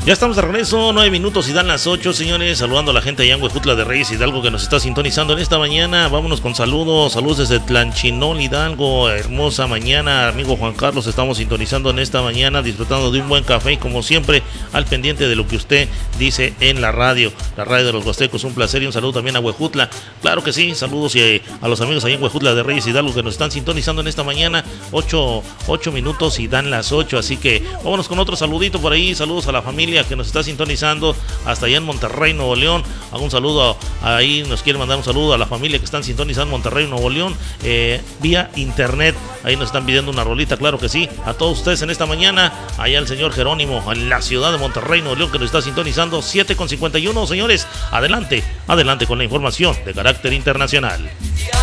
Ya estamos de regreso, 9 minutos y dan las 8, señores. Saludando a la gente allá en Huejutla de Reyes Hidalgo que nos está sintonizando en esta mañana. Vámonos con saludos desde Tlanchinol Hidalgo. Hermosa mañana, amigo Juan Carlos. Estamos sintonizando en esta mañana, disfrutando de un buen café y como siempre, al pendiente de lo que usted dice en la radio de los Huastecos. Un placer y un saludo también a Huejutla. Claro que sí, saludos y a los amigos allá en Huejutla de Reyes Hidalgo que nos están sintonizando en esta mañana. 8 minutos y dan las 8, así que vámonos con otro saludito por ahí. Saludos a la familia que nos está sintonizando hasta allá en Monterrey, Nuevo León. Hago un saludo ahí, nos quiere mandar un saludo a la familia que están sintonizando en Monterrey, Nuevo León, vía internet. Ahí nos están pidiendo una rolita, claro que sí. A todos ustedes en esta mañana, allá el señor Jerónimo, en la ciudad de Monterrey, Nuevo León, que nos está sintonizando. 7:51, señores. Adelante con la información de carácter internacional.